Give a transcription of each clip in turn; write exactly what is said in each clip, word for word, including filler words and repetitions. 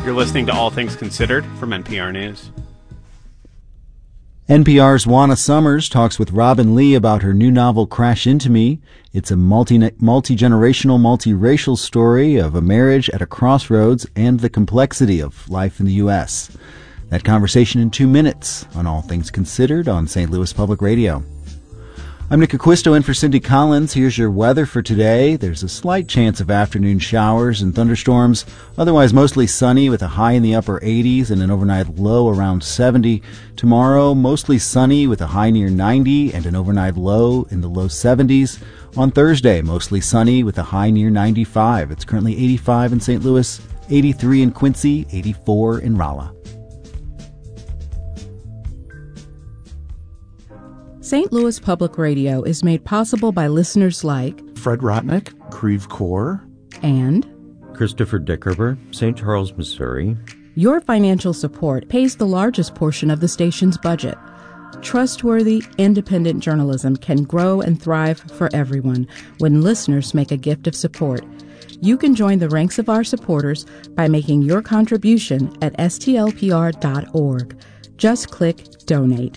You're listening to All Things Considered from N P R News. N P R's Juana Summers talks with Robin Lee about her new novel, Crash Into Me. It's a multi, multi-generational, multi-racial story of a marriage at a crossroads and the complexity of life in the U S. That conversation in two minutes on All Things Considered on Saint Louis Public Radio. I'm Nick Acquisto in for Cindy Collins. Here's your weather for today. There's a slight chance of afternoon showers and thunderstorms. Otherwise, mostly sunny with a high in the upper eighties and an overnight low around seventy. Tomorrow, mostly sunny with a high near ninety and an overnight low in the low seventies. On Thursday, mostly sunny with a high near ninety-five. It's currently eighty-five in Saint Louis, eighty-three in Quincy, eighty-four in Rolla. Saint Louis Public Radio is made possible by listeners like Fred Rotnick, Creve Coeur, and Christopher Dickerber, Saint Charles, Missouri. Your financial support pays the largest portion of the station's budget. Trustworthy, independent journalism can grow and thrive for everyone when listeners make a gift of support. You can join the ranks of our supporters by making your contribution at S T L P R dot org. Just click Donate.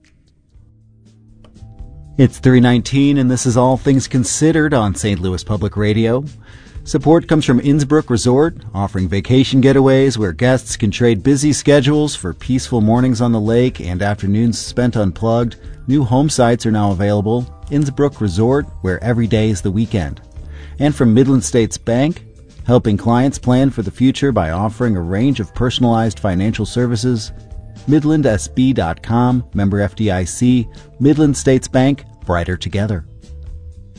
It's three nineteen, and this is All Things Considered on Saint Louis Public Radio. Support comes from Innsbrook Resort, offering vacation getaways where guests can trade busy schedules for peaceful mornings on the lake and afternoons spent unplugged. New home sites are now available. Innsbrook Resort, where every day is the weekend. And from Midland States Bank, helping clients plan for the future by offering a range of personalized financial services. Midland S B dot com, member F D I C, Midland States Bank, brighter together.